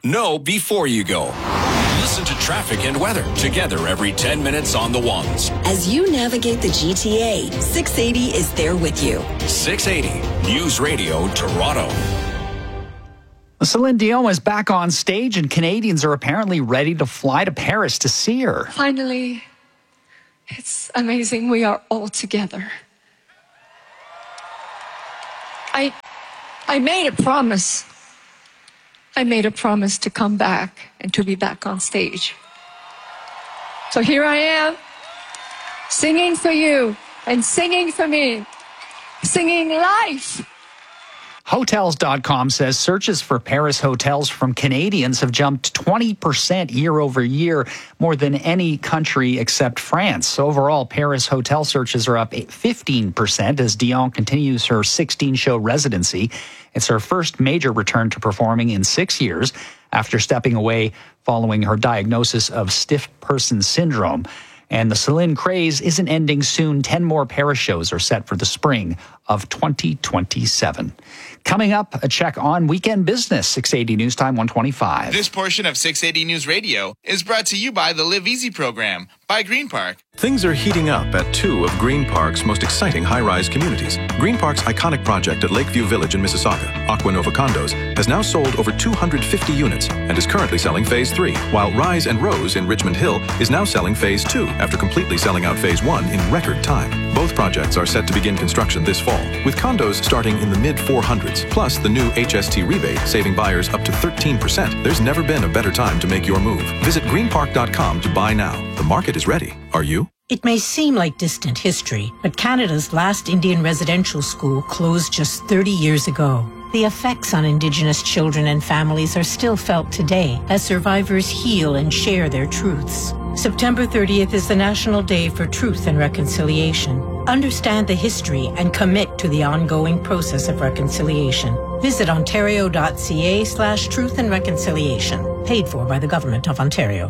Know before you go. Listen to traffic and weather together every 10 minutes on the ones. As you navigate the GTA, 680 is there with you. 680 News Radio Toronto. Celine Dion is back on stage, and Canadians are apparently ready to fly to Paris to see her. Finally, it's amazing we are all together. I made a promise. I made a promise to come back and to be back on stage. So here I am, singing for you and singing for me, singing life. Hotels.com says searches for Paris hotels from Canadians have jumped 20% year over year, more than any country except France. Overall, Paris hotel searches are up 15% as Dion continues her 16-show residency. It's her first major return to performing in 6 years after stepping away following her diagnosis of stiff person syndrome. And the Celine craze isn't ending soon. 10 more Paris shows are set for the spring of 2027. Coming up, a check on weekend business. 680 News Time 125. This portion of 680 News Radio is brought to you by the Live Easy program by Green Park. Things are heating up at two of Green Park's most exciting high-rise communities. Green Park's iconic project at Lakeview Village in Mississauga, Aquanova Condos, has now sold over 250 units and is currently selling Phase 3, while Rise and Rose in Richmond Hill is now selling Phase 2 after completely selling out Phase 1 in record time. Both projects are set to begin construction this fall, with condos starting in the mid-400s, plus the new HST rebate saving buyers up to 13%. There's never been a better time to make your move. Visit greenpark.com to buy now. The market is ready. Are you? It may seem like distant history, but Canada's last Indian residential school closed just 30 years ago. The effects on Indigenous children and families are still felt today as survivors heal and share their truths. September 30th is the National Day for Truth and Reconciliation. Understand the history and commit to the ongoing process of reconciliation. Visit ontario.ca/truth and reconciliation. Paid for by the Government of Ontario.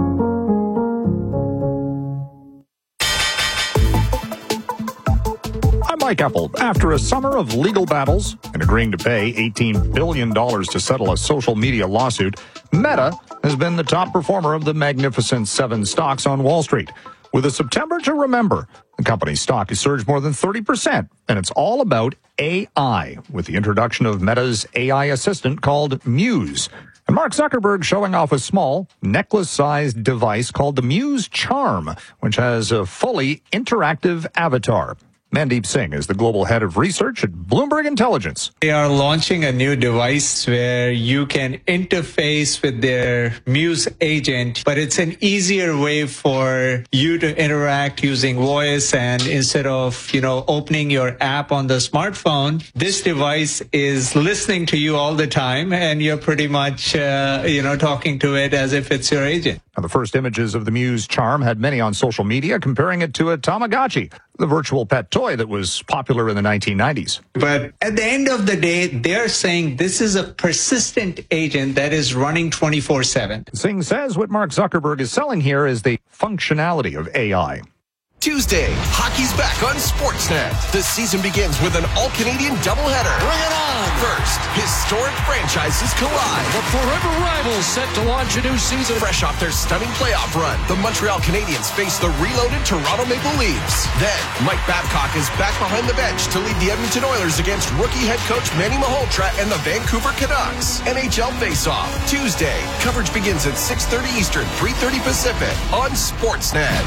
Mike Apple. After a summer of legal battles and agreeing to pay $18 billion to settle a social media lawsuit, Meta has been the top performer of the Magnificent Seven stocks on Wall Street. With a September to remember, the company's stock has surged more than 30%, and it's all about AI, with the introduction of Meta's AI assistant called Muse. And Mark Zuckerberg showing off a small, necklace-sized device called the Muse Charm, which has a fully interactive avatar. Mandeep Singh is the global head of research at Bloomberg Intelligence. They are launching a new device where you can interface with their Muse agent, but it's an easier way for you to interact using voice. And instead of, opening your app on the smartphone, this device is listening to you all the time, and you're pretty much, talking to it as if it's your agent. Now, the first images of the Muse Charm had many on social media comparing it to a Tamagotchi, the virtual pet toy that was popular in the 1990s. But at the end of the day, they're saying this is a persistent agent that is running 24/7. Singh says what Mark Zuckerberg is selling here is the functionality of AI. Tuesday, hockey's back on Sportsnet. The season begins with an all-Canadian doubleheader. Bring it on! First, historic franchises collide. The forever rivals set to launch a new season. Fresh off their stunning playoff run, the Montreal Canadiens face the reloaded Toronto Maple Leafs. Then, Mike Babcock is back behind the bench to lead the Edmonton Oilers against rookie head coach Manny Malhotra and the Vancouver Canucks. NHL face-off, Tuesday. Coverage begins at 6:30 Eastern, 3:30 Pacific on Sportsnet.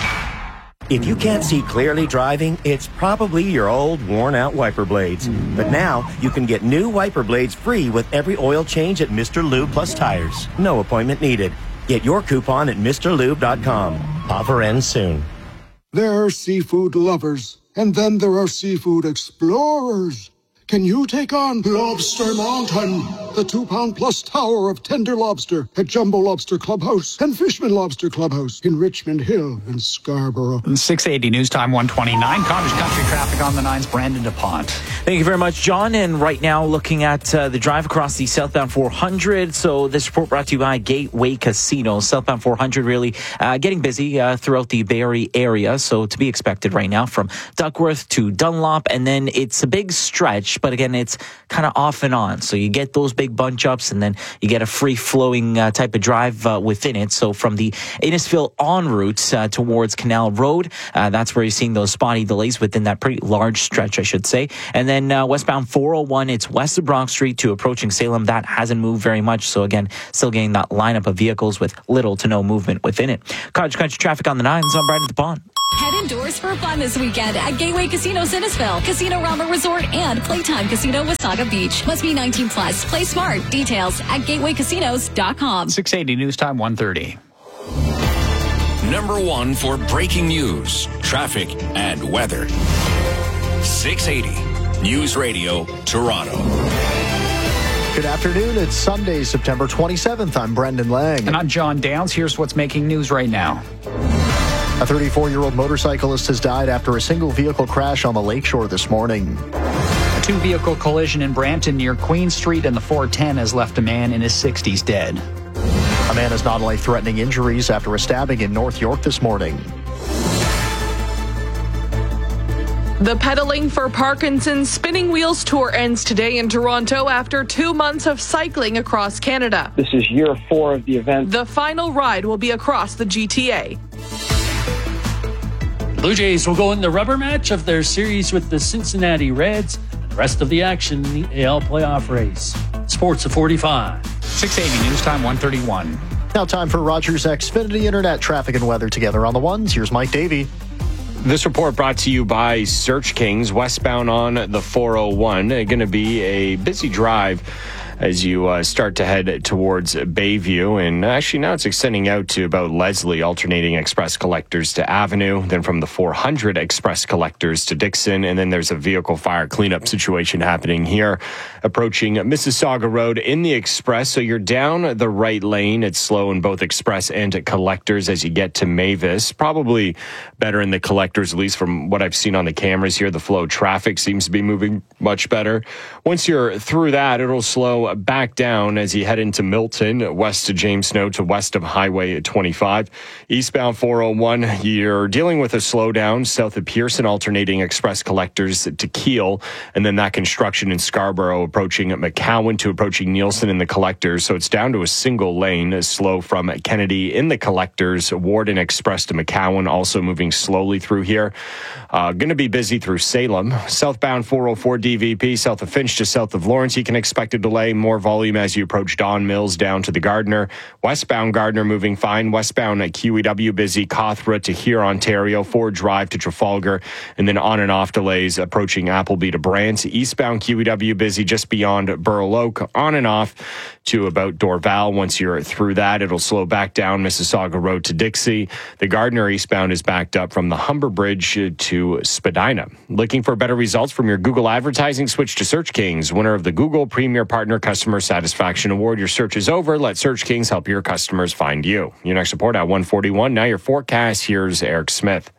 If you can't see clearly driving, it's probably your old, worn-out wiper blades. But now, you can get new wiper blades free with every oil change at Mr. Lube Plus Tires. No appointment needed. Get your coupon at MrLube.com. Offer ends soon. There are seafood lovers, and then there are seafood explorers. Can you take on Lobster Mountain, the 2-pound-plus tower of tender lobster at Jumbo Lobster Clubhouse and Fishman Lobster Clubhouse in Richmond Hill and Scarborough? 680 News Time 129. Cottage Country traffic on the 9's. Brandon DuPont. Thank you very much, John. And right now, looking at the drive across the southbound 400. So this report brought to you by Gateway Casino. Southbound 400 really getting busy throughout the Barrie area. So to be expected right now from Duckworth to Dunlop. And then it's a big stretch, but again, it's kind of off and on. So you get those big big bunch ups, and then you get a free-flowing type of drive within it. So from the Innisfil en route towards Canal Road, that's where you're seeing those spotty delays within that pretty large stretch, I should say. And then westbound 401, it's west of Bronx Street to approaching Salem. That hasn't moved very much. So again, still getting that lineup of vehicles with little to no movement within it. Cottage Country traffic on the 9s. I'm Brian at the Pond. Head indoors for fun this weekend at Gateway Casino Innisfil, Casino Rama Resort, and Playtime Casino Wasaga Beach. Must be 19 plus. Play smart. Details at gatewaycasinos.com. 680 News Time 1:30. Number one for breaking news, traffic, and weather. 680 News Radio, Toronto. Good afternoon. It's Sunday, September 27th. I'm Brendan Lang. And I'm John Downs. Here's what's making news right now. A 34-year-old motorcyclist has died after a single vehicle crash on the lakeshore this morning. A two-vehicle collision in Brampton near Queen Street and the 410 has left a man in his 60s dead. A man has not life-threatening injuries after a stabbing in North York this morning. The Pedaling for Parkinson's Spinning Wheels Tour ends today in Toronto after 2 months of cycling across Canada. This is year 4 of the event. The final ride will be across the GTA. Blue Jays will go in the rubber match of their series with the Cincinnati Reds. And the rest of the action in the AL playoff race. Sports at 45. 680 News Time 131. Now time for Rogers Xfinity Internet traffic and weather together on the ones. Here's Mike Davey. This report brought to you by Search Kings, westbound on the 401. Going to be a busy drive as you start to head towards Bayview. And actually now it's extending out to about Leslie, alternating express collectors to Avenue, then from the 400 express collectors to Dixon. And then there's a vehicle fire cleanup situation happening here, approaching Mississauga Road in the express. So you're down the right lane. It's slow in both express and collectors as you get to Mavis. Probably better in the collectors, at least from what I've seen on the cameras here. The flow of traffic seems to be moving much better. Once you're through that, it'll slow back down as you head into Milton, west to James Snow to west of Highway 25. Eastbound 401, you're dealing with a slowdown south of Pearson, alternating express collectors to Keele, and then that construction in Scarborough approaching McCowan to approaching Nielsen in the collectors. So it's down to a single lane, slow from Kennedy in the collectors, Warden Express to McCowan, also moving slowly through here. Going to be busy through Salem. Southbound 404 DVP, south of Finch to south of Lawrence, you can expect a delay. More volume as you approach Don Mills down to the Gardner. Westbound Gardner moving fine. Westbound at QEW busy. Cawthra to here, Ontario. Ford Drive to Trafalgar. And then on and off delays approaching Appleby to Brant. Eastbound QEW busy just beyond Burl Oak. On and off to about Dorval. Once you're through that, it'll slow back down Mississauga Road to Dixie. The Gardner eastbound is backed up from the Humber Bridge to Spadina. Looking for better results from your Google advertising? Switch to Search Kings, winner of the Google Premier Partner Customer Satisfaction Award. Your search is over. Let Search Kings help your customers find you. Your next report at 1:41. Now your forecast. Here's Eric Smith.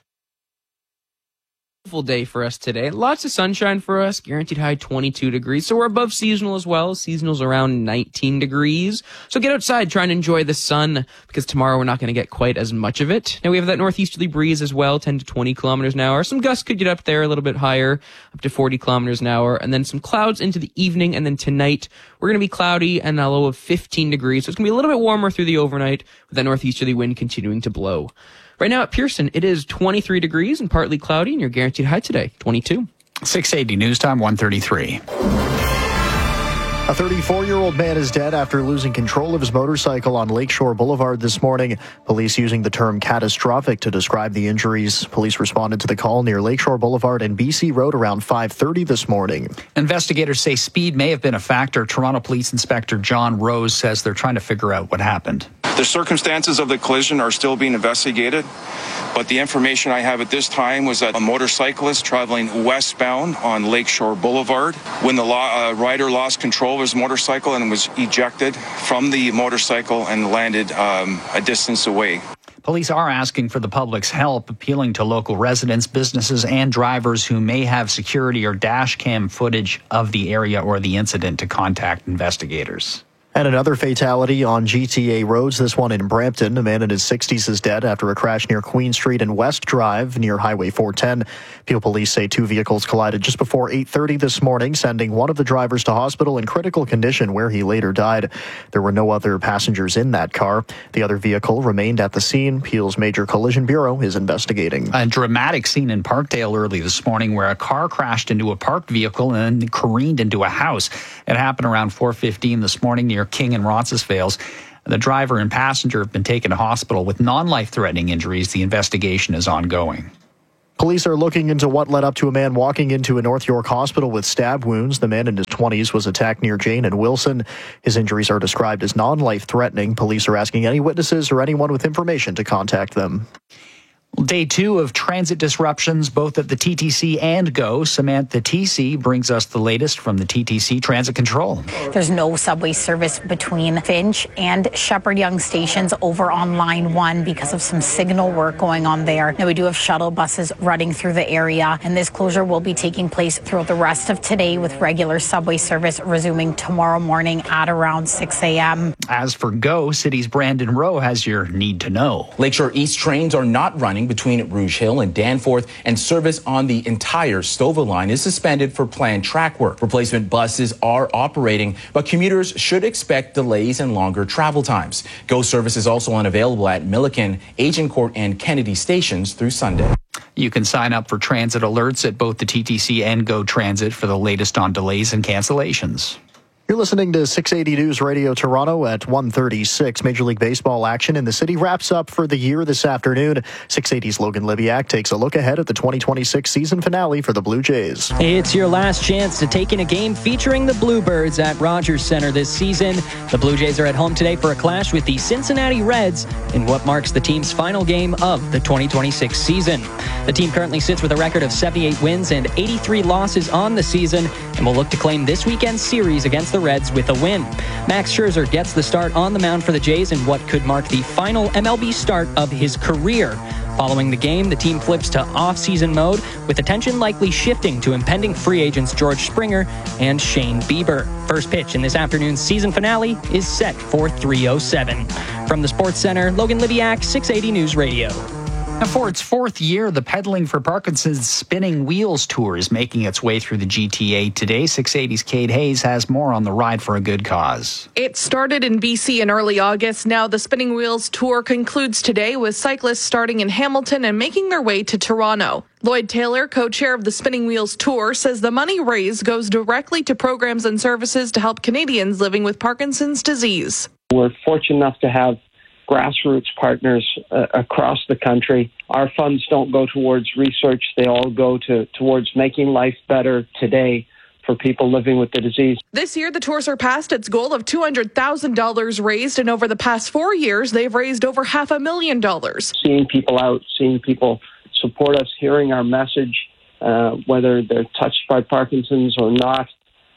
Beautiful day for us today. Lots of sunshine for us. Guaranteed high 22 degrees. So we're above seasonal as well. Seasonal's around 19 degrees. So get outside, try and enjoy the sun, because tomorrow we're not going to get quite as much of it. Now we have that northeasterly breeze as well, 10 to 20 kilometers an hour. Some gusts could get up there a little bit higher, up to 40 kilometers an hour. And then some clouds into the evening. And then tonight we're going to be cloudy and a low of 15 degrees. So it's going to be a little bit warmer through the overnight with that northeasterly wind continuing to blow. Right now at Pearson, it is 23 degrees and partly cloudy, and your guaranteed high today, 22. 680 News Time 133. A 34-year-old man is dead after losing control of his motorcycle on Lakeshore Boulevard this morning. Police using the term catastrophic to describe the injuries. Police responded to the call near Lakeshore Boulevard and BC Road around 5:30 this morning. Investigators say speed may have been a factor. Toronto Police Inspector John Rose says they're trying to figure out what happened. The circumstances of the collision are still being investigated, but the information I have at this time was that a motorcyclist traveling westbound on Lakeshore Boulevard, when the rider lost control of his motorcycle and was ejected from the motorcycle and landed a distance away. Police are asking for the public's help, appealing to local residents, businesses, and drivers who may have security or dash cam footage of the area or the incident to contact investigators. And another fatality on GTA roads, this one in Brampton. A man in his 60s is dead after a crash near Queen Street and West Drive near Highway 410. Peel police say two vehicles collided just before 8:30 this morning, sending one of the drivers to hospital in critical condition where he later died. There were no other passengers in that car. The other vehicle remained at the scene. Peel's Major Collision Bureau is investigating. A dramatic scene in Parkdale early this morning where a car crashed into a parked vehicle and then careened into a house. It happened around 4:15 this morning near King and Roncesvalles. The driver and passenger have been taken to hospital with non-life-threatening injuries. The investigation is ongoing. Police are looking into what led up to a man walking into a North York hospital with stab wounds. The man in his 20s was attacked near Jane and Wilson. His injuries are described as non-life-threatening. Police are asking any witnesses or anyone with information to contact them. Day 2 of transit disruptions, both at the TTC and GO. Samantha TC brings us the latest from the TTC Transit Control. There's no subway service between Finch and Shepherd Young stations over on Line 1 because of some signal work going on there. Now, we do have shuttle buses running through the area, and this closure will be taking place throughout the rest of today with regular subway service resuming tomorrow morning at around 6 a.m. As for GO, City's Brandon Rowe has your need to know. Lakeshore East trains are not running between Rouge Hill and Danforth, and service on the entire Stouffville line is suspended for planned track work. Replacement buses are operating, but commuters should expect delays and longer travel times. GO service is also unavailable at Milliken, Agincourt, and Kennedy stations through Sunday. You can sign up for transit alerts at both the TTC and GO Transit for the latest on delays and cancellations. You're listening to 680 News Radio Toronto at 1:36. Major League Baseball action in the city wraps up for the year this afternoon. 680's Logan Liviak takes a look ahead at the 2026 season finale for the Blue Jays. It's your last chance to take in a game featuring the Bluebirds at Rogers Center this season. The Blue Jays are at home today for a clash with the Cincinnati Reds in what marks the team's final game of the 2026 season. The team currently sits with a record of 78 wins and 83 losses on the season and will look to claim this weekend's series against the Reds with a win. Max Scherzer gets the start on the mound for the Jays in what could mark the final MLB start of his career. Following the game, the team flips to off-season mode, with attention likely shifting to impending free agents George Springer and Shane Bieber. First pitch in this afternoon's season finale is set for 3:07. From the Sports Center, Logan Liviak, 680 News Radio. Now, for its 4th year, the Pedaling for Parkinson's Spinning Wheels Tour is making its way through the GTA today. 680's Kate Hayes has more on the Ride for a Good Cause. It started in BC in early August. Now the Spinning Wheels Tour concludes today with cyclists starting in Hamilton and making their way to Toronto. Lloyd Taylor, co-chair of the Spinning Wheels Tour, says the money raised goes directly to programs and services to help Canadians living with Parkinson's disease. We're fortunate enough to have grassroots partners across the country. Our funds don't go towards research. They all go towards making life better today for people living with the disease. This year, the tour surpassed its goal of $200,000 raised, and over the past 4 years, they've raised over $500,000. Seeing people out, seeing people support us, hearing our message, whether they're touched by Parkinson's or not,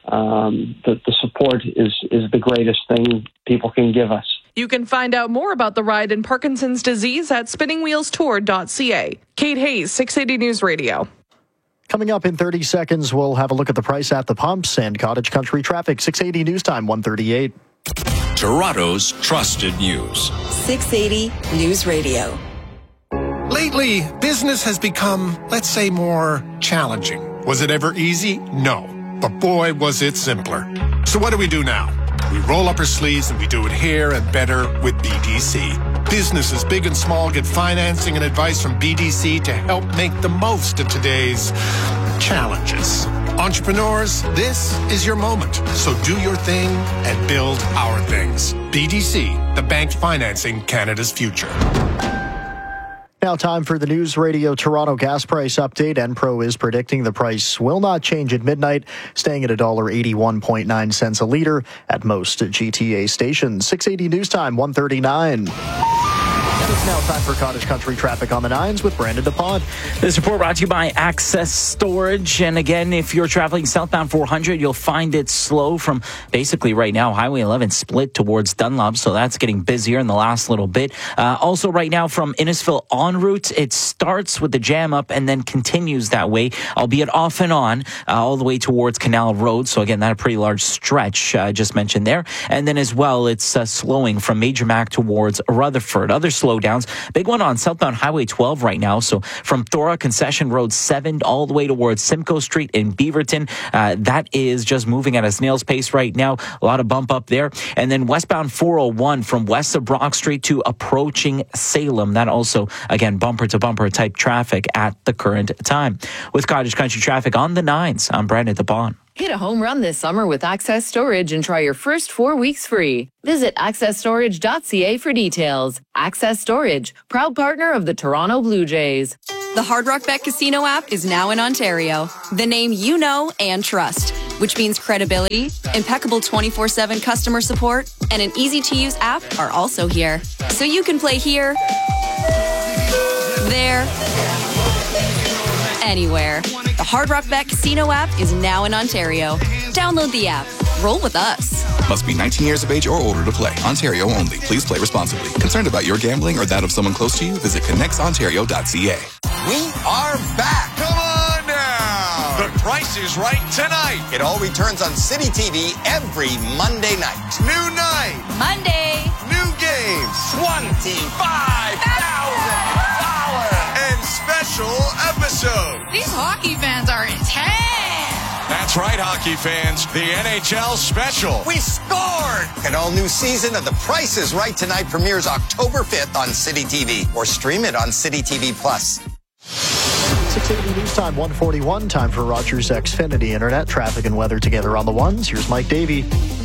the support is the greatest thing people can give us. You can find out more about the ride in Parkinson's disease at spinningwheelstour.ca. Kate Hayes, 680 News Radio. Coming up in 30 seconds, we'll have a look at the price at the pumps and cottage country traffic. 680 News Time, 1:38. Toronto's trusted news. 680 News Radio. Lately, business has become, let's say, more challenging. Was it ever easy? No. But boy, was it simpler. So what do we do now? We roll up our sleeves and we do it here and better with BDC. Businesses big and small get financing and advice from BDC to help make the most of today's challenges. Entrepreneurs, this is your moment. So do your thing and build our things. BDC, the bank financing Canada's future. Now time for the News Radio Toronto gas price update. Enpro is predicting the price will not change at midnight, staying at $1.81.9 a litre at most GTA stations. 680 News Time, 1:39. Now time for Cottage Country traffic on the 9s with Brandon DePont. This report brought to you by Access Storage. And again, if you're traveling southbound 400, you'll find it slow from basically right now, Highway 11 split towards Dunlop. So that's getting busier in the last little bit. Also right now from Innisfil en route, it starts with the jam up and then continues that way, albeit off and on, all the way towards Canal Road. So again, that a pretty large stretch just mentioned there. And then as well, it's slowing from Major Mac towards Rutherford. Other slowdowns, big one on southbound Highway 12 right now. So from Thora Concession Road 7 all the way towards Simcoe Street in Beaverton. That is just moving at a snail's pace right now. A lot of bump up there. And then westbound 401 from west of Brock Street to approaching Salem. That also, again, bumper to bumper type traffic at the current time. With Cottage Country traffic on the 9s, I'm Brandon DePont. Hit a home run this summer with Access Storage and try your first 4 weeks free. Visit accessstorage.ca for details. Access Storage, proud partner of the Toronto Blue Jays. The Hard Rock Bet Casino app is now in Ontario. The name you know and trust, which means credibility, impeccable 24/7 customer support, and an easy-to-use app are also here. So you can play here, there, anywhere. The Hard Rock Bet Casino app is now in Ontario. Download the app. Roll with us. Must be 19 years of age or older to play. Ontario only. Please play responsibly. Concerned about your gambling or that of someone close to you? Visit connectsontario.ca. We are back. Come on now. The Price is Right tonight. It all returns on City TV every Monday night. New night. Monday. New games. $25,000. And special episode. These hockey fans are intense. That's right, hockey fans. The NHL special. We scored! An all-new season of The Price is Right tonight premieres October 5th on City TV. Or stream it on City TV Plus. 680 News Time, 141. Time for Rogers Xfinity Internet. Traffic and weather together on the 1s. Here's Mike Davey.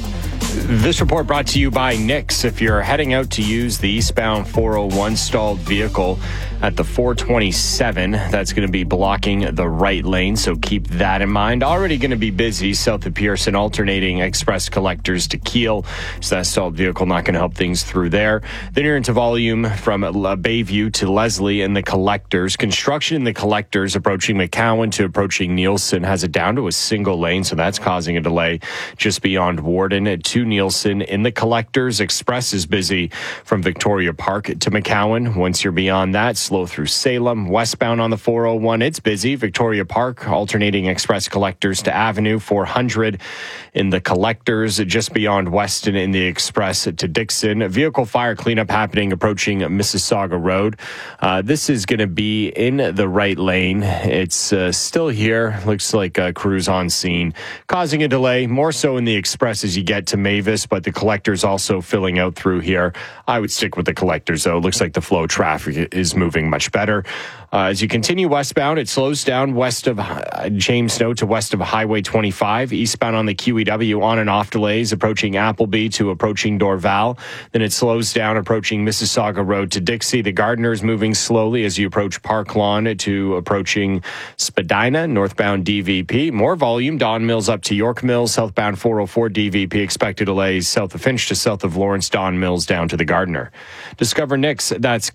This report brought to you by Nix. If you're heading out to use the eastbound 401 stalled vehicle at the 427, that's going to be blocking the right lane, so keep that in mind. Already going to be busy south of Pearson, alternating express collectors to Kiel, so that stalled vehicle not going to help things through there. Then you're into volume from Bayview to Leslie and the collectors. Construction in the collectors approaching McCowan to approaching Nielsen has it down to a single lane, so that's causing a delay just beyond Warden to Nielsen. In the collectors, Express is busy from Victoria Park to McCowan. Once you're beyond that, slow through Salem. Westbound on the 401, it's busy. Victoria Park, alternating Express collectors to Avenue. 400 in the collectors, just beyond Weston in the Express to Dixon. Vehicle fire cleanup happening approaching Mississauga Road. This is going to be in the right lane. It's still here. Looks like crews on scene, causing a delay, more so in the Express as you get to Mavis, but the collectors also filling out through here. I would stick with the collectors, though. It looks like the flow of traffic is moving much better. As you continue westbound, it slows down west of James Snow to west of Highway 25. Eastbound on the QEW, on and off delays approaching Appleby to approaching Dorval. Then it slows down approaching Mississauga Road to Dixie. The Gardeners moving slowly as you approach Park Lawn to approaching Spadina. Northbound DVP. More volume. Don Mills up to York Mills. Southbound 404 DVP. Expected delays south of Finch to south of Lawrence. Don Mills down to the Gardiner. Discover Nix. That's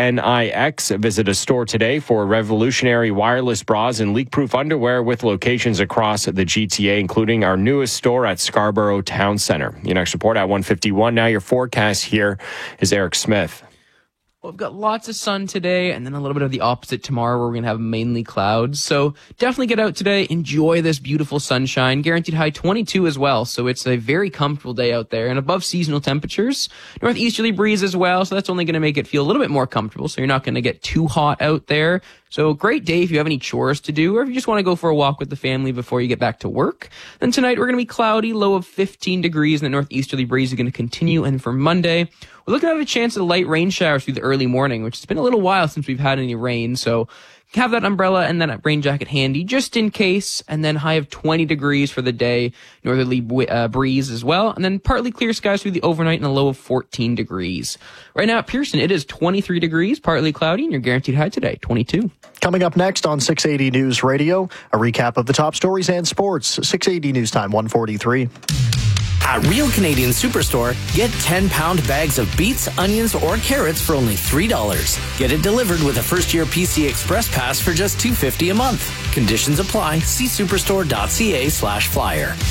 KNIX. Visit a store today for revolutionary wireless bras and leak-proof underwear with locations across the GTA, including our newest store at Scarborough Town Center. Your next report at 1:51. Now your forecast here is Eric Smith. Well, we've got lots of sun today and then a little bit of the opposite tomorrow where we're going to have mainly clouds. So definitely get out today. Enjoy this beautiful sunshine. Guaranteed high 22 as well. So it's a very comfortable day out there and above seasonal temperatures. Northeasterly breeze as well. So that's only going to make it feel a little bit more comfortable. So you're not going to get too hot out there. So great day if you have any chores to do or if you just want to go for a walk with the family before you get back to work. Then tonight we're going to be cloudy, low of 15 degrees, and the northeasterly breeze is going to continue. And for Monday, we're looking at a chance of light rain showers through the early morning, which has been a little while since we've had any rain. So have that umbrella and that rain jacket handy just in case. And then high of 20 degrees for the day, northerly breeze as well. And then partly clear skies through the overnight and a low of 14 degrees. Right now at Pearson, it is 23 degrees, partly cloudy, and your guaranteed high today, 22. Coming up next on 680 News Radio, a recap of the top stories and sports. 680 News Time, 143. At Real Canadian Superstore, get 10-pound bags of beets, onions, or carrots for only $3. Get it delivered with a first-year PC Express Pass for just $2.50 a month. Conditions apply. See superstore.ca/flyer.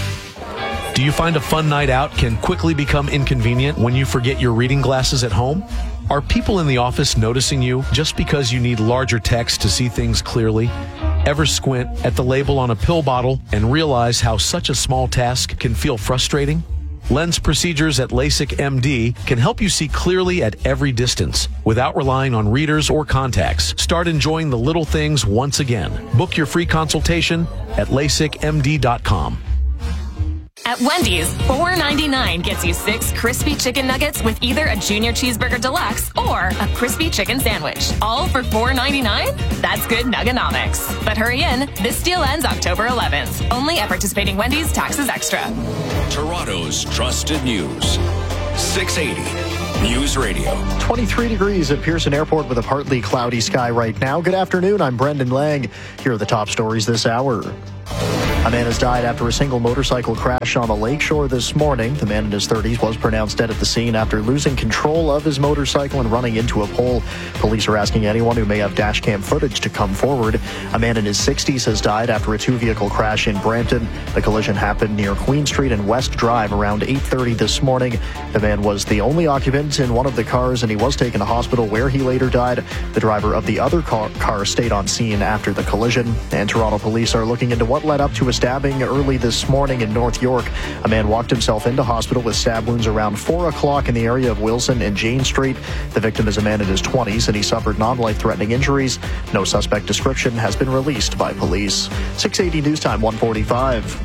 Do you find a fun night out can quickly become inconvenient when you forget your reading glasses at home? Are people in the office noticing you just because you need larger text to see things clearly? Ever squint at the label on a pill bottle and realize how such a small task can feel frustrating? Lens procedures at LASIK MD can help you see clearly at every distance without relying on readers or contacts. Start enjoying the little things once again. Book your free consultation at LASIKMD.com. At Wendy's, $4.99 gets you 6 crispy chicken nuggets with either a Junior Cheeseburger Deluxe or a crispy chicken sandwich. All for $4.99? That's good nuggenomics. But hurry in. This deal ends October 11th. Only at participating Wendy's, taxes extra. Toronto's trusted news. 680 News Radio. 23 degrees at Pearson Airport with a partly cloudy sky right now. Good afternoon. I'm Brendan Lang. Here are the top stories this hour. A man has died after a single motorcycle crash on a lakeshore this morning. The man in his 30s was pronounced dead at the scene after losing control of his motorcycle and running into a pole. Police are asking anyone who may have dash cam footage to come forward. A man in his 60s has died after a two-vehicle crash in Brampton. The collision happened near Queen Street and West Drive around 8:30 this morning. The man was the only occupant in one of the cars, and he was taken to hospital where he later died. The driver of the other car stayed on scene after the collision. And Toronto police are looking into what led up to a stabbing early this morning in North York. A man walked himself into hospital with stab wounds around 4 o'clock in the area of Wilson and Jane Street. The victim is a man in his 20s, and he suffered non-life-threatening injuries. No suspect description has been released by police. 680 News Time, 1:45.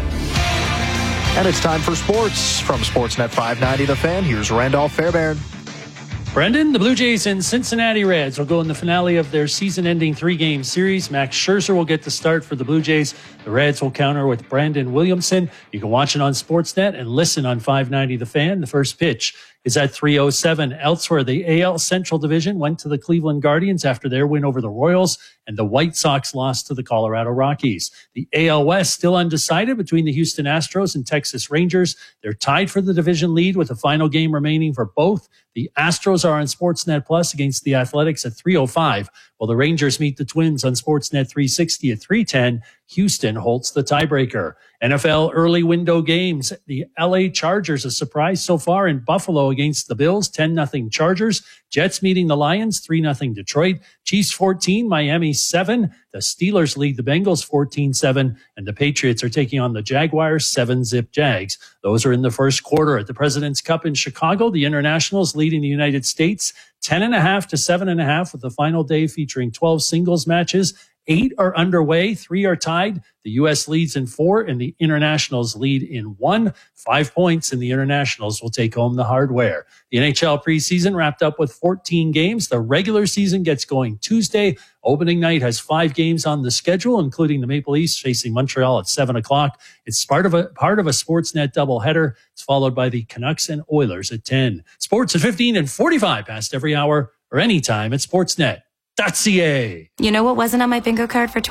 And it's time for sports. From Sportsnet 590 The Fan, here's Randolph Fairbairn. Brendan, the Blue Jays and Cincinnati Reds will go in the finale of their season-ending 3-game series. Max Scherzer will get the start for the Blue Jays. The Reds will counter with Brandon Williamson. You can watch it on Sportsnet and listen on 590 The Fan. The first pitch is at 3:07. Elsewhere, the AL Central Division went to the Cleveland Guardians after their win over the Royals, and the White Sox lost to the Colorado Rockies. The AL West still undecided between the Houston Astros and Texas Rangers. They're tied for the division lead with a final game remaining for both. The Astros are on Sportsnet Plus against the Athletics at 3:05, while the Rangers meet the Twins on Sportsnet 360 at 3:10. Houston holds the tiebreaker. NFL early window games. The LA Chargers, a surprise so far in Buffalo against the Bills, 10-0 Chargers. Jets meeting the Lions, 3-0 Detroit. Chiefs 14, Miami 7. The Steelers lead the Bengals 14-7, and the Patriots are taking on the Jaguars 7-zip Jags. Those are in the first quarter. At the President's Cup in Chicago, the Internationals leading the United States 10.5 to 7.5 with the final day featuring 12 singles matches. 8 are underway, 3 are tied. The U.S. leads in 4, and the Internationals lead in 1. 5 points, and the Internationals will take home the hardware. The NHL preseason wrapped up with 14 games. The regular season gets going Tuesday. Opening night has 5 games on the schedule, including the Maple Leafs facing Montreal at 7 o'clock. It's part of a Sportsnet doubleheader. It's followed by the Canucks and Oilers at 10. Sports at 15 and 45 past every hour or anytime at Sportsnet.ca. You know what wasn't on my bingo card for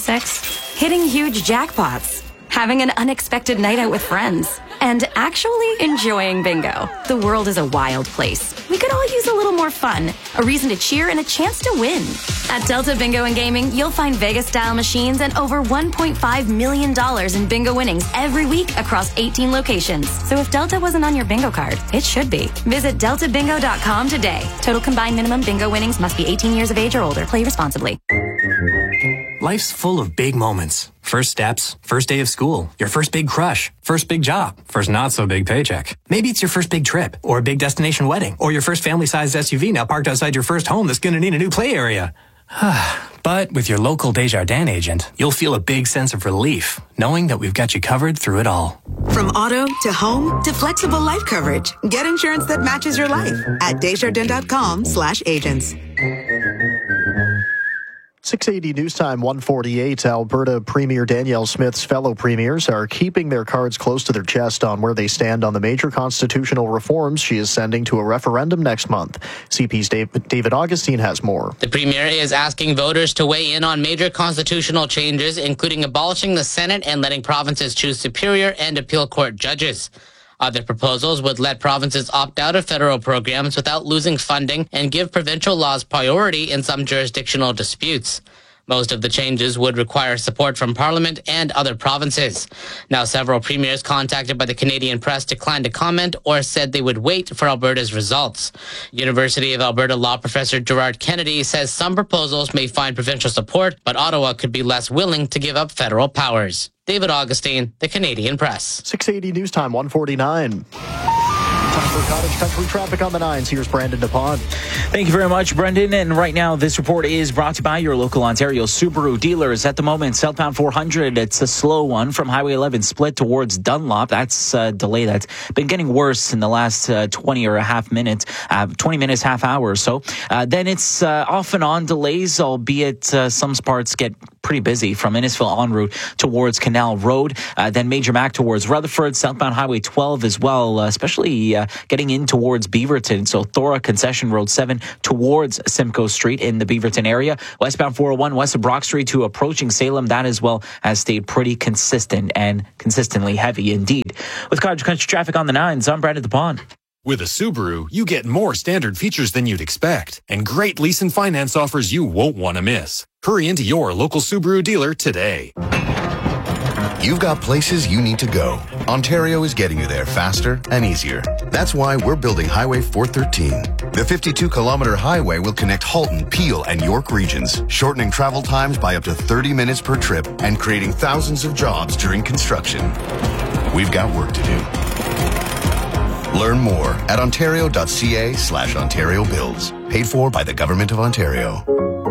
2026? Hitting huge jackpots, having an unexpected night out with friends, and actually enjoying bingo. The world is a wild place. We could all use a little more fun, a reason to cheer, and a chance to win. At Delta Bingo and Gaming, you'll find Vegas-style machines and over $1.5 million in bingo winnings every week across 18 locations. So if Delta wasn't on your bingo card, it should be. Visit deltabingo.com today. Total combined minimum bingo winnings must be 18 years of age or older. Play responsibly. Life's full of big moments. First steps, first day of school, your first big crush, first big job, first not so big paycheck. Maybe it's your first big trip, or a big destination wedding, or your first family-sized SUV now parked outside your first home that's going to need a new play area. But with your local Desjardins agent, you'll feel a big sense of relief, knowing that we've got you covered through it all. From auto to home to flexible life coverage, get insurance that matches your life at Desjardins.com/agents. 680 News Time 148. Alberta Premier Danielle Smith's fellow premiers are keeping their cards close to their chest on where they stand on the major constitutional reforms she is sending to a referendum next month. CP's David Augustine has more. The Premier is asking voters to weigh in on major constitutional changes, including abolishing the Senate and letting provinces choose superior and appeal court judges. Other proposals would let provinces opt out of federal programs without losing funding and give provincial laws priority in some jurisdictional disputes. Most of the changes would require support from Parliament and other provinces. Now, several premiers contacted by the Canadian press declined to comment or said they would wait for Alberta's results. University of Alberta law professor Gerard Kennedy says some proposals may find provincial support, but Ottawa could be less willing to give up federal powers. David Augustine, the Canadian Press. 680 News Time 149. Time for Cottage Country traffic on the 9s. Here's Brandon DePond. Thank you very much, Brendan. And right now, this report is brought to you by your local Ontario Subaru dealers. At the moment, southbound 400, it's a slow one from Highway 11 split towards Dunlop. That's a delay that's been getting worse in the last 20 minutes, half hour or so. Then it's off and on delays, albeit some parts get pretty busy from Innisfil en route towards Canal Road. Then Major Mac towards Rutherford, southbound Highway 12 as well, especially getting in towards Beaverton. So Thora Concession Road 7 towards Simcoe Street in the Beaverton area. Westbound 401 west of Brock Street to approaching Salem. That as well has stayed pretty consistent and consistently heavy indeed. With Cottage Country traffic on the 9s, I'm Brandon DePond. With a Subaru, you get more standard features than you'd expect and great lease and finance offers you won't want to miss. Hurry into your local Subaru dealer today. You've got places you need to go. Ontario is getting you there faster and easier. That's why we're building Highway 413. The 52-kilometer highway will connect Halton, Peel, and York regions, shortening travel times by up to 30 minutes per trip and creating thousands of jobs during construction. We've got work to do. Learn more at ontario.ca/Ontario Builds. Paid for by the Government of Ontario.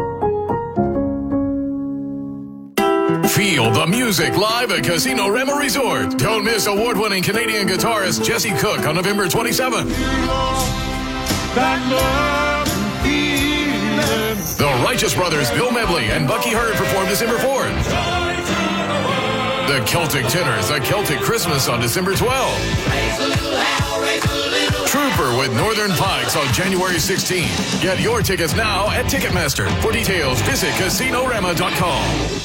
Feel the music live at Casino Rema Resort. Don't miss award-winning Canadian guitarist Jesse Cook on November 27th. The Righteous Brothers Bill Medley and Bucky Hurd perform December 4th. The Celtic Tenors, A Celtic Christmas on December 12th. Trooper with Northern Pikes on January 16th. Get your tickets now at Ticketmaster. For details, visit CasinoRama.com.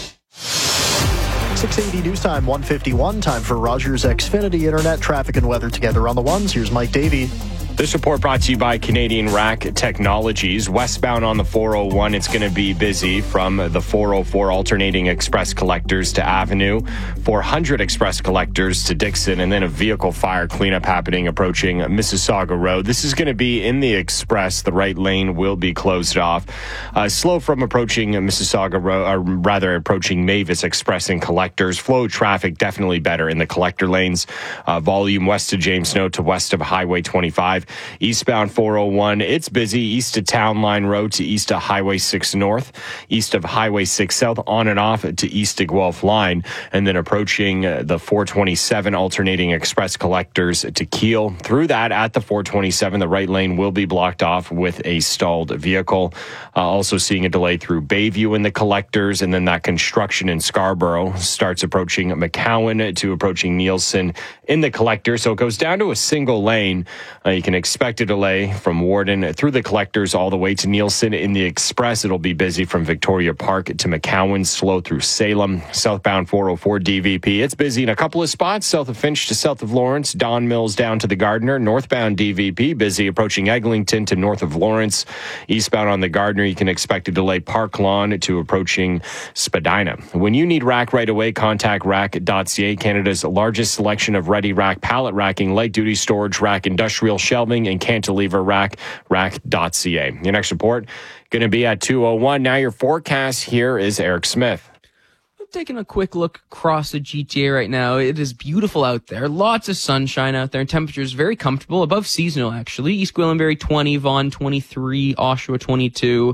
680 News Time 151. Time for Rogers Xfinity Internet traffic and weather together on the 1s. Here's Mike Davey. This report brought to you by Canadian Rack Technologies. Westbound on the 401, it's going to be busy from the 404 alternating express collectors to Avenue, 400 express collectors to Dixon, and then a vehicle fire cleanup happening approaching Mississauga Road. This is going to be in the express. The right lane will be closed off. Slow from approaching Mississauga Road, or rather approaching Mavis Express and collectors. Flow traffic definitely better in the collector lanes. Volume west of James Snow to west of Highway 25. Eastbound 401, it's busy east of Town Line Road to east of Highway 6 North, east of Highway 6 South, on and off to east of Guelph Line, and then approaching the 427 alternating express collectors to Kiel. Through that at the 427, the right lane will be blocked off with a stalled vehicle. Also seeing a delay through Bayview in the collectors, and then that construction in Scarborough starts approaching McCowan to approaching Nielsen in the collector. So it goes down to a single lane. You can expect a delay from Warden through the collectors all the way to Nielsen. In the express, it'll be busy from Victoria Park to McCowan, slow through Salem. Southbound 404 DVP, it's busy in a couple of spots, south of Finch to south of Lawrence, Don Mills down to the Gardiner. Northbound DVP, busy approaching Eglinton to north of Lawrence. Eastbound on the Gardiner, you can expect a delay Park Lawn to approaching Spadina. When you need rack right away, contact rack.ca, Canada's largest selection of ready rack, pallet racking, light duty storage rack, industrial shelving, and cantilever rack, rack.ca. Your next report going to be at 2:01. Now your forecast, here is Eric Smith. Taking a quick look across the GTA right now. It is beautiful out there. Lots of sunshine out there, and temperatures very comfortable, above seasonal actually. East Gwillimbury 20, Vaughan 23, Oshawa 22,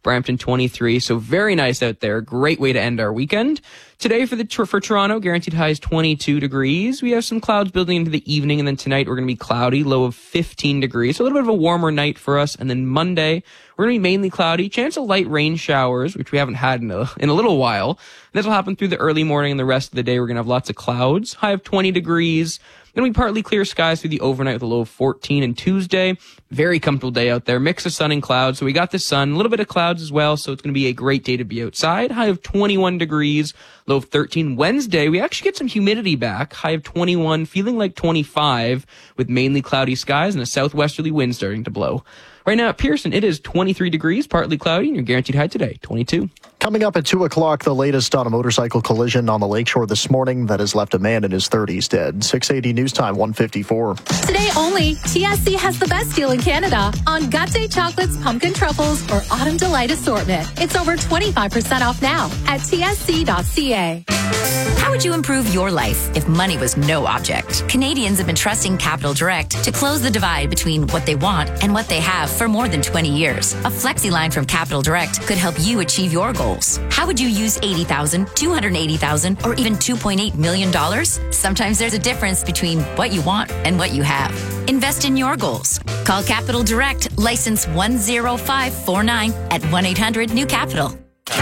Brampton 23. So very nice out there. Great way to end our weekend. Today for Toronto, guaranteed high is 22 degrees. We have some clouds building into the evening, and then tonight we're going to be cloudy, low of 15 degrees. So a little bit of a warmer night for us. And then Monday, we're going to be mainly cloudy. Chance of light rain showers, which we haven't had in a little while. This will happen through the early morning, and the rest of the day we're going to have lots of clouds. High of 20 degrees. Then we partly clear skies through the overnight with a low of 14. And Tuesday, very comfortable day out there. Mix of sun and clouds. So we got the sun, a little bit of clouds as well. So it's going to be a great day to be outside. High of 21 degrees, low of 13. Wednesday, we actually get some humidity back. High of 21, feeling like 25 with mainly cloudy skies and a southwesterly wind starting to blow. Right now at Pearson, it is 23 degrees, partly cloudy, and your guaranteed high today, 22. Coming up at 2 o'clock, the latest on a motorcycle collision on the lakeshore this morning that has left a man in his 30s dead. 680 News Time, 154. Today only, TSC has the best deal in Canada on Gatte chocolates, pumpkin truffles, or autumn delight assortment. It's over 25% off now at tsc.ca. How would you improve your life if money was no object? Canadians have been trusting Capital Direct to close the divide between what they want and what they have for more than 20 years. A flexi line from Capital Direct could help you achieve your goals. How would you use $80,000, $280,000, or even $2.8 million? Sometimes there's a difference between what you want and what you have. Invest in your goals. Call Capital Direct, license 10549 at 1-800-NEW-CAPITAL.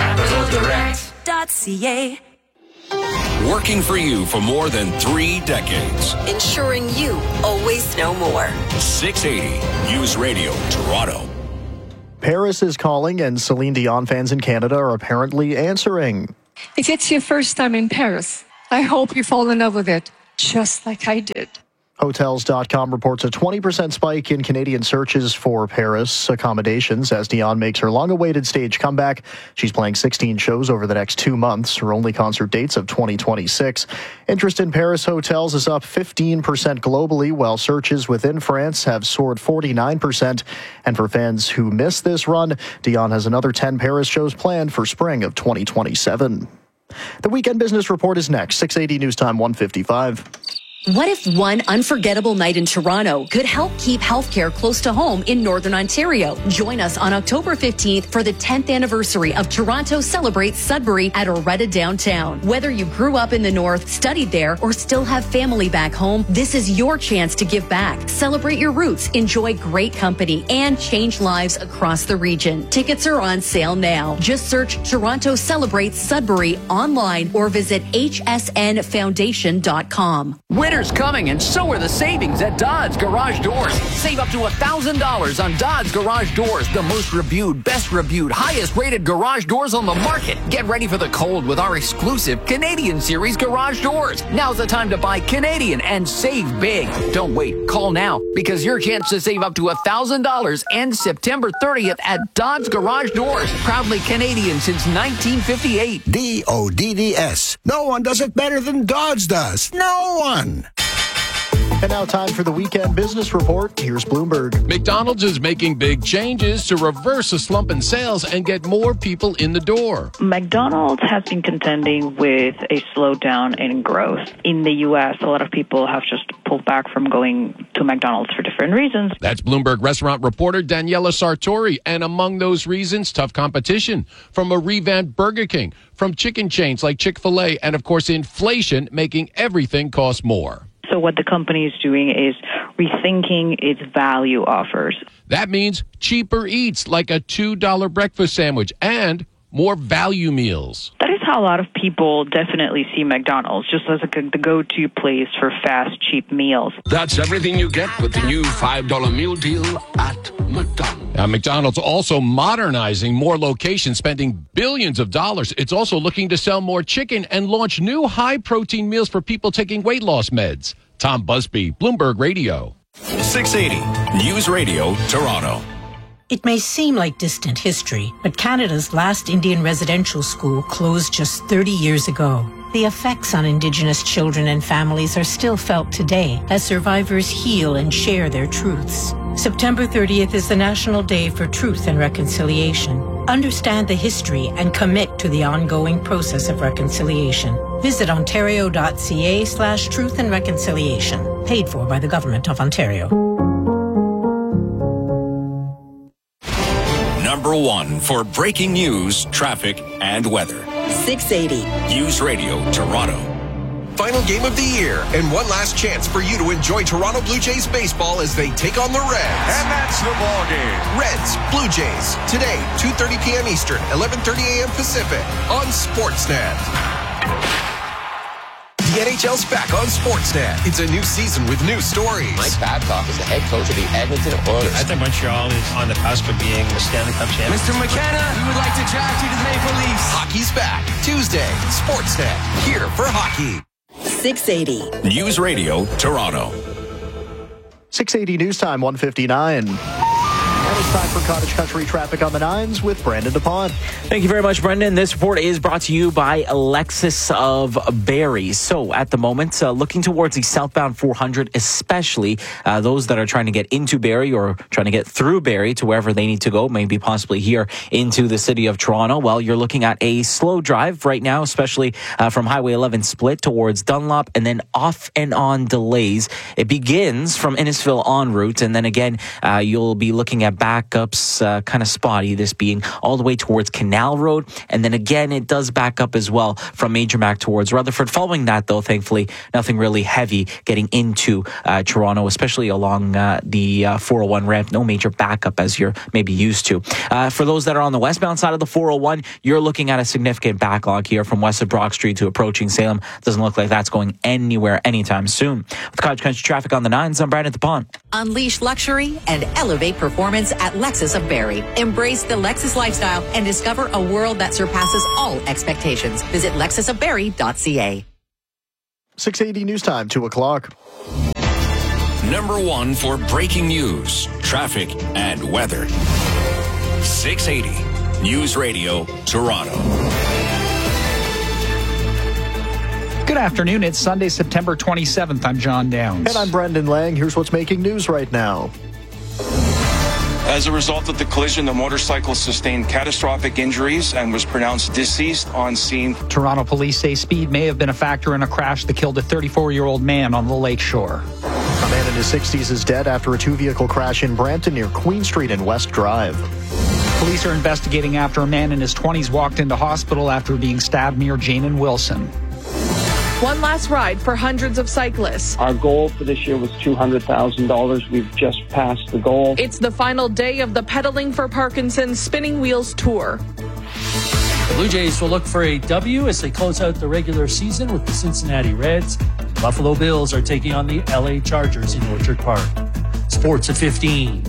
CapitalDirect.ca. Working for you for more than 3 decades. Ensuring you always know more. 680 News Radio, Toronto. Paris is calling, and Celine Dion fans in Canada are apparently answering. If it's your first time in Paris, I hope you fall in love with it, just like I did. Hotels.com reports a 20% spike in Canadian searches for Paris accommodations as Dion makes her long-awaited stage comeback. She's playing 16 shows over the next 2 months. Her only concert dates of 2026. Interest in Paris hotels is up 15% globally, while searches within France have soared 49%. And for fans who miss this run, Dion has another 10 Paris shows planned for spring of 2027. The Weekend Business Report is next. 680 News Time, 155. What if one unforgettable night in Toronto could help keep healthcare close to home in Northern Ontario? Join us on October 15th for the 10th anniversary of Toronto Celebrates Sudbury at Oretta Downtown. Whether you grew up in the North, studied there, or still have family back home, this is your chance to give back. Celebrate your roots, enjoy great company, and change lives across the region. Tickets are on sale now. Just search Toronto Celebrates Sudbury online or visit hsnfoundation.com. Winter's coming, and so are the savings at Dodds Garage Doors. Save up to $1,000 on Dodds Garage Doors, the most reviewed, best reviewed, highest rated garage doors on the market. Get ready for the cold with our exclusive Canadian Series garage doors. Now's the time to buy Canadian and save big. Don't wait. Call now, because your chance to save up to $1,000 ends September 30th at Dodds Garage Doors. Proudly Canadian since 1958. DODDS. No one does it better than Dodds does. No one. And now time for the Weekend Business Report. Here's Bloomberg. McDonald's is making big changes to reverse a slump in sales and get more people in the door. McDonald's has been contending with a slowdown in growth. In the U.S., a lot of people have just pulled back from going to McDonald's for different reasons. That's Bloomberg restaurant reporter Daniela Sartori. And among those reasons, tough competition from a revamped Burger King, from chicken chains like Chick-fil-A, and of course inflation making everything cost more. So what the company is doing is rethinking its value offers. That means cheaper eats like a $2 breakfast sandwich and more value meals. That is how a lot of people definitely see McDonald's, just as the go-to place for fast, cheap meals. That's everything you get with the new $5 meal deal at McDonald's. Now, McDonald's also modernizing more locations, spending billions of dollars. It's also looking to sell more chicken and launch new high-protein meals for people taking weight loss meds. Tom Busby, Bloomberg Radio. 680 News Radio, Toronto. It may seem like distant history, but Canada's last Indian residential school closed just 30 years ago. The effects on Indigenous children and families are still felt today as survivors heal and share their truths. September 30th is the National Day for Truth and Reconciliation. Understand the history and commit to the ongoing process of reconciliation. Visit ontario.ca/truth and reconciliation. Paid for by the Government of Ontario. Number 1 for breaking news, traffic, and weather. 680. News Radio Toronto. Final game of the year, and one last chance for you to enjoy Toronto Blue Jays baseball as they take on the Reds. And that's the ball game. Reds, Blue Jays, today, 2:30 p.m. Eastern, 11:30 a.m. Pacific, on Sportsnet. The NHL's back on Sportsnet. It's a new season with new stories. Mike Babcock is the head coach of the Edmonton Oilers. I think Montreal is on the cusp of being the Stanley Cup champion. Mr. McKenna, we would like to draft you to the Maple Leafs. Hockey's back. Tuesday, Sportsnet. Here for hockey. 680. News Radio Toronto. 680 news time, 1:59. And it's time for Cottage Country traffic on the 9s with Brandon DuPont. Thank you very much, Brendan. This report is brought to you by Lexus of Barrie. So at the moment, looking towards the southbound 400, especially those that are trying to get into Barrie or trying to get through Barrie to wherever they need to go, maybe possibly here into the city of Toronto. Well, you're looking at a slow drive right now, especially from Highway 11 split towards Dunlop, and then off and on delays. It begins from Innisfil en route, and then again, you'll be looking at backups kind of spotty, this being all the way towards Canal Road, and then again it does back up as well from Major Mac towards Rutherford. Following that, though, thankfully nothing really heavy getting into Toronto, especially along the 401 ramp. No major backup as you're maybe used to. For those that are on the westbound side of the 401, you're looking at a significant backlog here from west of Brock Street to approaching Salem. Doesn't look like that's going anywhere anytime soon. With Cottage Country traffic on the 9s, I'm Brandon DuPont. Unleash luxury and elevate performance at Lexus of Barrie. Embrace the Lexus lifestyle and discover a world that surpasses all expectations. Visit lexusofbarrie.ca. 680 news time, 2 o'clock. Number 1 for breaking news, traffic, and weather. 680 News Radio Toronto. Good afternoon. It's Sunday, September 27th. I'm John Downs. And I'm Brendan Lang. Here's what's making news right now. As a result of the collision, the motorcycle sustained catastrophic injuries and was pronounced deceased on scene. Toronto police say speed may have been a factor in a crash that killed a 34-year-old man on the lakeshore. A man in his 60s is dead after a two-vehicle crash in Brampton near Queen Street and West Drive. Police are investigating after a man in his 20s walked into hospital after being stabbed near Jane and Wilson. One last ride for hundreds of cyclists. Our goal for this year was $200,000. We've just passed the goal. It's the final day of the Pedaling for Parkinson's Spinning Wheels Tour. The Blue Jays will look for a W as they close out the regular season with the Cincinnati Reds. The Buffalo Bills are taking on the LA Chargers in Orchard Park. Sports at 15.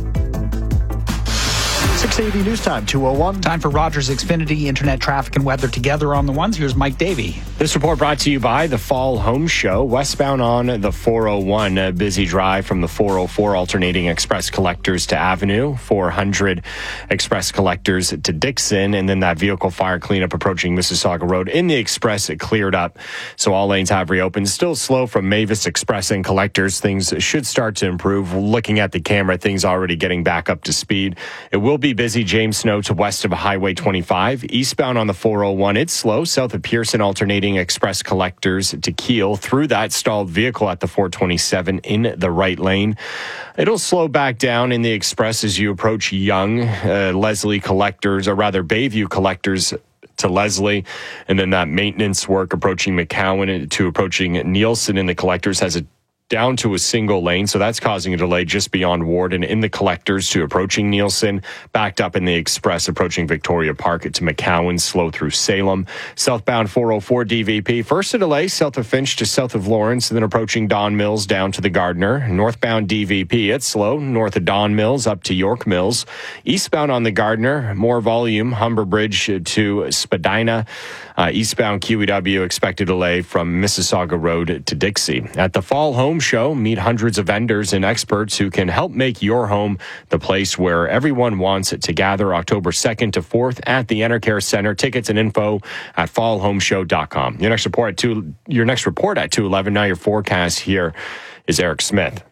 680 news time, 2:01. Time for Rogers Xfinity Internet traffic and weather together on the ones. Here's Mike Davey. This report brought to you by the Fall Home Show. Westbound on the 401, a busy drive from the 404 alternating express collectors to Avenue, 400 express collectors to Dixon, and then that vehicle fire cleanup approaching Mississauga Road. In the express, it cleared up, so all lanes have reopened. Still slow from Mavis Express and collectors. Things should start to improve. Looking at the camera, things already getting back up to speed. It will be busy James Snow to west of Highway 25. Eastbound on the 401, it's slow. South of Pearson, alternating express collectors to Keele. Through that stalled vehicle at the 427 in the right lane. It'll slow back down in the express as you approach Yonge, Leslie collectors, or rather Bayview collectors to Leslie. And then that maintenance work approaching McCowan to approaching Nielsen in the collectors has a down to a single lane, so that's causing a delay just beyond Warden in the collectors to approaching Nielsen, backed up in the express approaching Victoria Park to McCowan, slow through Salem. Southbound 404 DVP, first a delay south of Finch to south of Lawrence, then approaching Don Mills down to the Gardner. Northbound DVP, it's slow north of Don Mills up to York Mills. Eastbound on the Gardner, more volume, Humber Bridge to Spadina. Eastbound QEW, expected delay from Mississauga Road to Dixie. At the Fall Home Show, meet hundreds of vendors and experts who can help make your home the place where everyone wants it to gather October 2nd to 4th at the Enercare Center. Tickets and info at fallhomeshow.com. Your next report at 2:11. Now your forecast here is Eric Smith.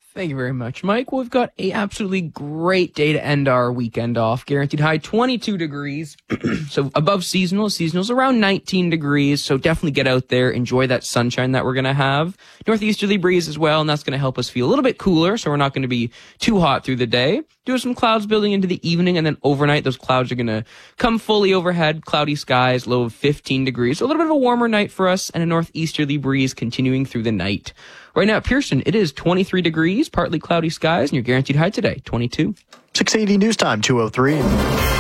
Thank you very much, Mike. Well, we've got a absolutely great day to end our weekend off. Guaranteed high 22 degrees. So above seasonal. Seasonal's around 19 degrees. So definitely get out there, enjoy that sunshine that we're going to have. Northeasterly breeze as well, and that's going to help us feel a little bit cooler, so we're not going to be too hot through the day. Do have some clouds building into the evening, and then overnight those clouds are going to come fully overhead. Cloudy skies, low of 15 degrees. So a little bit of a warmer night for us, and a northeasterly breeze continuing through the night. Right now at Pearson, it is 23 degrees, partly cloudy skies, and your guaranteed high today, 22. 680 News Time, 2:03.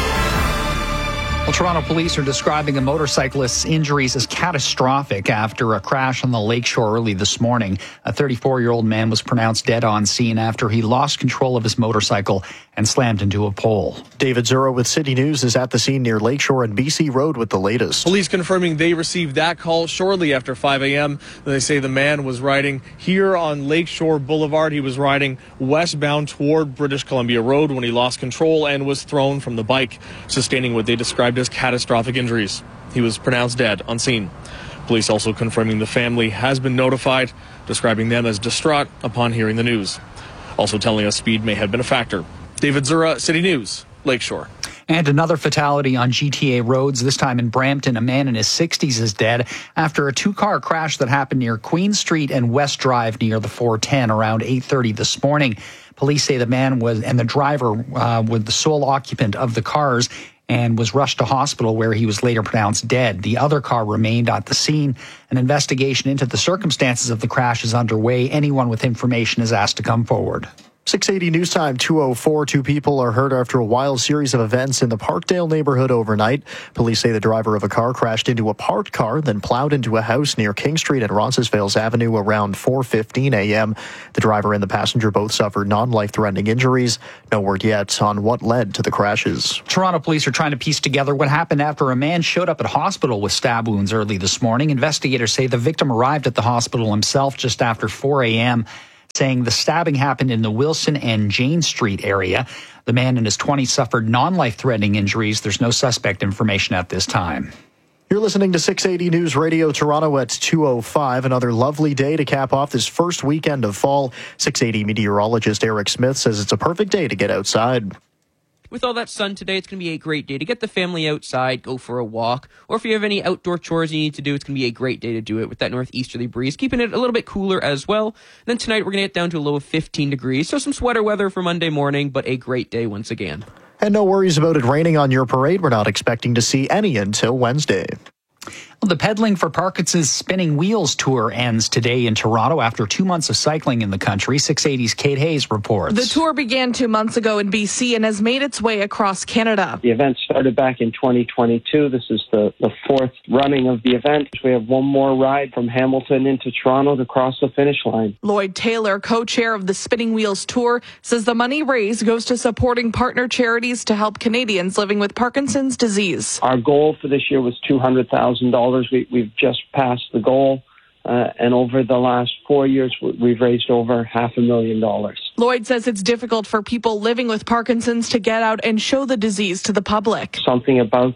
Well, Toronto police are describing a motorcyclist's injuries as catastrophic after a crash on the lakeshore early this morning. A 34-year-old man was pronounced dead on scene after he lost control of his motorcycle and slammed into a pole. David Zura with City News is at the scene near Lakeshore and BC Road with the latest. Police confirming they received that call shortly after 5 a.m. They say the man was riding here on Lakeshore Boulevard. He was riding westbound toward British Columbia Road when he lost control and was thrown from the bike, sustaining what they described as catastrophic injuries. He was pronounced dead on scene. Police also confirming the family has been notified, describing them as distraught upon hearing the news. Also telling us speed may have been a factor. David Zura, City News, Lakeshore. And another fatality on GTA roads, this time in Brampton. A man in his 60s is dead after a two-car crash that happened near Queen Street and West Drive near the 410 around 8:30 this morning. Police say the man and the driver were the sole occupant of the cars and was rushed to hospital where he was later pronounced dead. The other car remained at the scene. An investigation into the circumstances of the crash is underway. Anyone with information is asked to come forward. 680 News Time, 2:04. Two people are hurt after a wild series of events in the Parkdale neighborhood overnight. Police say the driver of a car crashed into a parked car, then plowed into a house near King Street and Roncesvalles Avenue around 4:15 a.m. The driver and the passenger both suffered non-life-threatening injuries. No word yet on what led to the crashes. Toronto police are trying to piece together what happened after a man showed up at hospital with stab wounds early this morning. Investigators say the victim arrived at the hospital himself just after 4 a.m., saying the stabbing happened in the Wilson and Jane Street area. The man in his 20s suffered non-life-threatening injuries. There's no suspect information at this time. You're listening to 680 News Radio Toronto at 2:05. Another lovely day to cap off this first weekend of fall. 680 meteorologist Eric Smith says it's a perfect day to get outside. With all that sun today, it's going to be a great day to get the family outside, go for a walk, or if you have any outdoor chores you need to do, it's going to be a great day to do it with that northeasterly breeze, keeping it a little bit cooler as well. And then tonight, we're going to get down to a low of 15 degrees, so some sweater weather for Monday morning, but a great day once again. And no worries about it raining on your parade. We're not expecting to see any until Wednesday. Well, the Pedaling for Parkinson's Spinning Wheels Tour ends today in Toronto after 2 months of cycling in the country. 680's Kate Hayes reports. The tour began 2 months ago in BC and has made its way across Canada. The event started back in 2022. This is the fourth running of the event. We have one more ride from Hamilton into Toronto to cross the finish line. Lloyd Taylor, co-chair of the Spinning Wheels Tour, says the money raised goes to supporting partner charities to help Canadians living with Parkinson's disease. Our goal for this year was $200,000. We've just passed the goal, and over the last 4 years, we've raised over $500,000. Lloyd says it's difficult for people living with Parkinson's to get out and show the disease to the public. Something about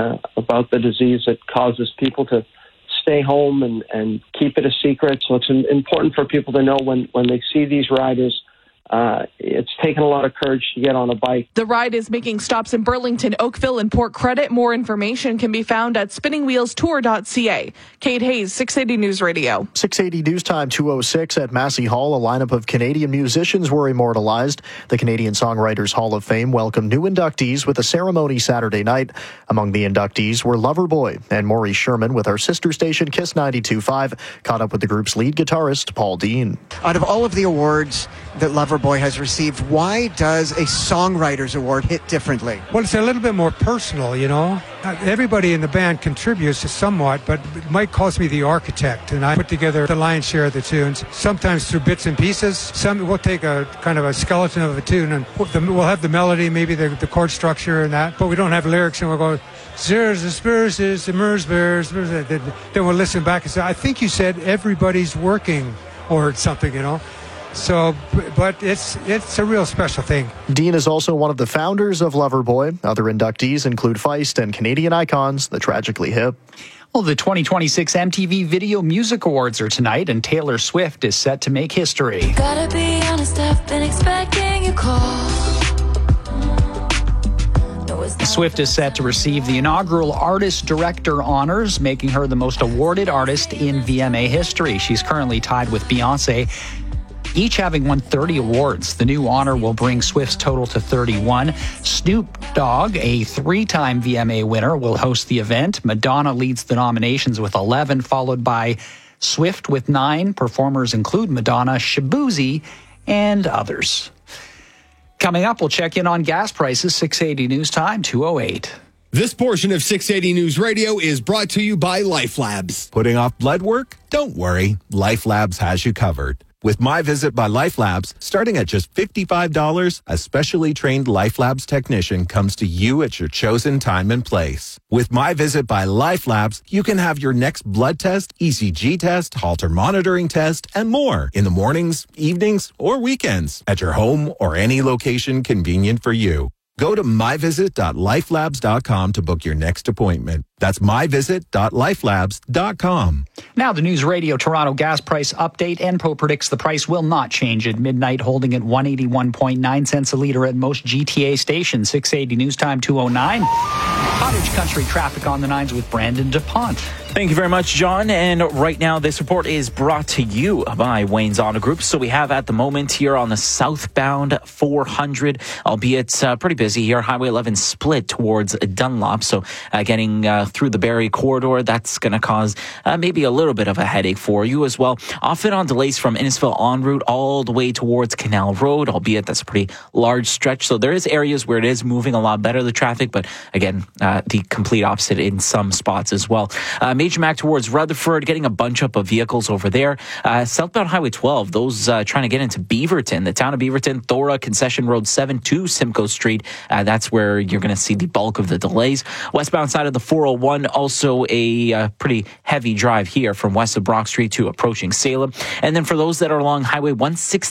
the disease that causes people to stay home and keep it a secret. So it's important for people to know when they see these riders. It's taken a lot of courage to get on a bike. The ride is making stops in Burlington, Oakville, and Port Credit. More information can be found at spinningwheelstour.ca. Kate Hayes, 680 News Radio. 680 News Time, 2:06 at Massey Hall. A lineup of Canadian musicians were immortalized. The Canadian Songwriters Hall of Fame welcomed new inductees with a ceremony Saturday night. Among the inductees were Loverboy and Maurice Sherman with our sister station Kiss 92.5, caught up with the group's lead guitarist, Paul Dean. Out of all of the awards that Loverboy has received, why does a Songwriters Award hit differently? Well, it's a little bit more personal, you know. Everybody in the band contributes somewhat, but Mike calls me the architect, and I put together the lion's share of the tunes, sometimes through bits and pieces. Some we'll take a kind of a skeleton of a tune, and we'll have the melody, maybe the chord structure and that, but we don't have lyrics, and we'll go, "Zers, the Spurs, the Mers, Bears." Then we'll listen back and say, "I think you said everybody's working," or something, you know. So, but it's a real special thing. Dean is also one of the founders of Loverboy. Other inductees include Feist and Canadian icons, the Tragically Hip. Well, the 2026 MTV Video Music Awards are tonight, and Taylor Swift is set to make history. Gotta be honest, expecting your call. Swift is set to receive the inaugural Artist Director honors, making her the most awarded artist in VMA history. She's currently tied with Beyoncé, each having won 30 awards. The new honor will bring Swift's total to 31. Snoop Dogg, a 3-time VMA winner, will host the event. Madonna leads the nominations with 11, followed by Swift with 9. Performers include Madonna, Shabuzi, and others. Coming up, we'll check in on gas prices. 680 News Time, 2:08. This portion of 680 News Radio is brought to you by Life Labs. Putting off blood work? Don't worry. Life Labs has you covered. With My Visit by Life Labs, starting at just $55, a specially trained Life Labs technician comes to you at your chosen time and place. With My Visit by Life Labs, you can have your next blood test, ECG test, Holter monitoring test, and more in the mornings, evenings, or weekends at your home or any location convenient for you. Go to myvisit.lifelabs.com to book your next appointment. That's myvisit.lifelabs.com. Now the News Radio Toronto gas price update. Enpo predicts the price will not change at midnight, holding at 181.9 cents a litre at most GTA stations. 680 News Time, 2:09. Cottage Country traffic on the 9s with Brandon DuPont. Thank you very much, John. And right now, this report is brought to you by Wayne's Auto Group. So we have at the moment here on the southbound 400, albeit pretty busy here, Highway 11 split towards Dunlop. So getting through the Barrie corridor, that's going to cause maybe a little bit of a headache for you as well. Often on delays from Innisfil en route all the way towards Canal Road, albeit that's a pretty large stretch. So there is areas where it is moving a lot better, the traffic, but again, the complete opposite in some spots as well. Major Mac towards Rutherford, getting a bunch up of vehicles over there. Southbound Highway 12, those trying to get into Beaverton, the town of Beaverton, Thora, Concession Road 7 to Simcoe Street. That's where you're going to see the bulk of the delays. Westbound side of the 401, also a pretty heavy drive here from west of Brock Street to approaching Salem. And then for those that are along Highway 160,